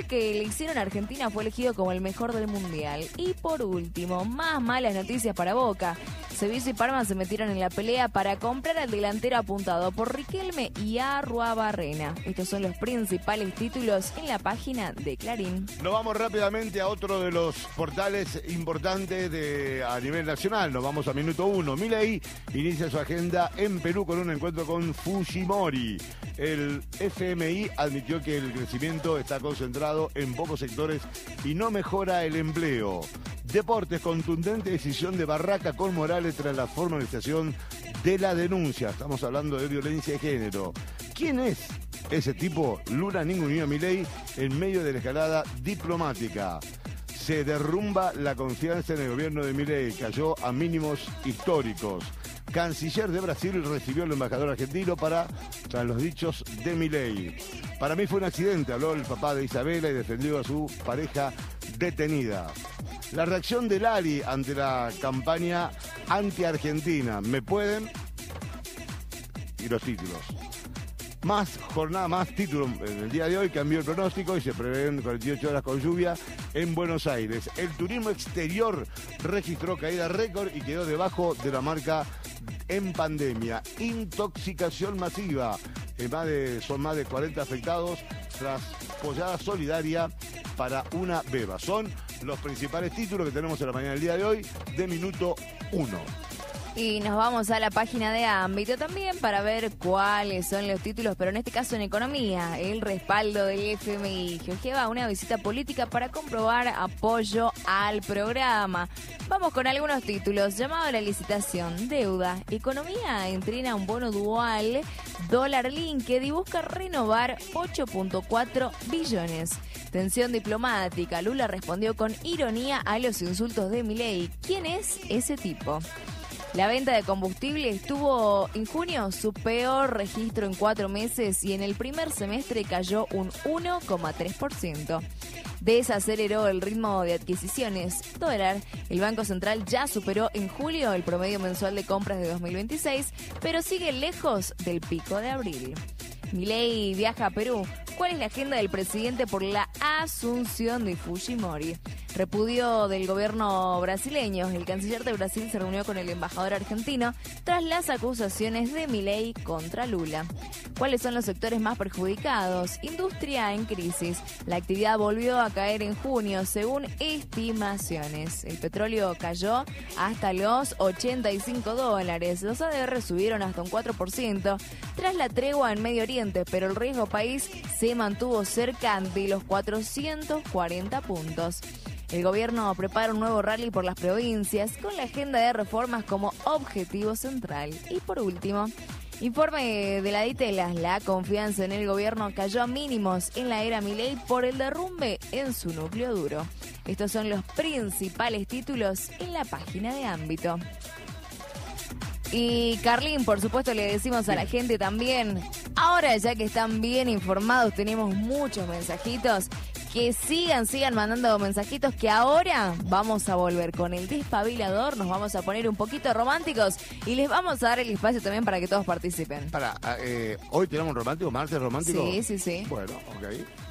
que le hicieron a Argentina fue elegido como el mejor del Mundial. Y por último, más malas noticias para Boca. Sevilla y Parma se metieron en la pelea para comprar al delantero apuntado por Riquelme y Arruabarrena. Estos son los principales títulos en la página de Clarín. Nos vamos rápidamente a otro de los portales importantes a nivel nacional. Nos vamos a minuto 1. Milei inicia su agenda en Perú con un encuentro con Fujimori. El FMI admitió que el crecimiento está concentrado en pocos sectores y no mejora el empleo. Deportes, contundente decisión de Barraca con Morales tras la formalización de la denuncia. Estamos hablando de violencia de género. ¿Quién es ese tipo? Lula ninguneó a Milei en medio de la escalada diplomática. Se derrumba la confianza en el gobierno de Milei, cayó a mínimos históricos. Canciller de Brasil recibió al embajador argentino tras los dichos de Milei. Para mí fue un accidente, habló el papá de Isabela y defendió a su pareja detenida. La reacción de Lali ante la campaña anti-argentina. ¿Me pueden? Y los títulos. Más jornada, más títulos en el día de hoy. Cambió el pronóstico y se prevén 48 horas con lluvia en Buenos Aires. El turismo exterior registró caída récord y quedó debajo de la marca en pandemia. Intoxicación masiva. Son más de 40 afectados tras pollada solidaria para una beba. Son los principales títulos que tenemos en la mañana del día de hoy de minuto 1. Y nos vamos a la página de Ámbito también para ver cuáles son los títulos, pero en este caso en economía. El respaldo del FMI. Georgieva a una visita política para comprobar apoyo al programa. Vamos con algunos títulos. Llamado a la licitación, deuda, economía entrena un bono dual, dólar linked y busca renovar 8.4 billones. Tensión diplomática. Lula respondió con ironía a los insultos de Milei. ¿Quién es ese tipo? La venta de combustible estuvo en junio su peor registro en 4 meses y en el primer semestre cayó un 1,3%. Desaceleró el ritmo de adquisiciones. Dólar, el Banco Central ya superó en julio el promedio mensual de compras de 2026, pero sigue lejos del pico de abril. Milei viaja a Perú. ¿Cuál es la agenda del presidente por la asunción de Fujimori? Repudio del gobierno brasileño. El canciller de Brasil se reunió con el embajador argentino tras las acusaciones de Milei contra Lula. ¿Cuáles son los sectores más perjudicados? Industria en crisis. La actividad volvió a caer en junio, según estimaciones. El petróleo cayó hasta los $85. Los ADR subieron hasta un 4% tras la tregua en Medio Oriente, pero el riesgo país se mantuvo cerca de los 440 puntos. El gobierno prepara un nuevo rally por las provincias con la agenda de reformas como objetivo central. Y por último, informe de la Ditela. La confianza en el gobierno cayó a mínimos en la era Milei por el derrumbe en su núcleo duro. Estos son los principales títulos en la página de Ámbito. Y Carlín, por supuesto, le decimos a la gente también, ahora ya que están bien informados, tenemos muchos mensajitos, que sigan mandando mensajitos, que ahora vamos a volver con el despabilador, nos vamos a poner un poquito románticos y les vamos a dar el espacio también para que todos participen. ¿Hoy tenemos romántico, martes romántico? Sí. Bueno, ok.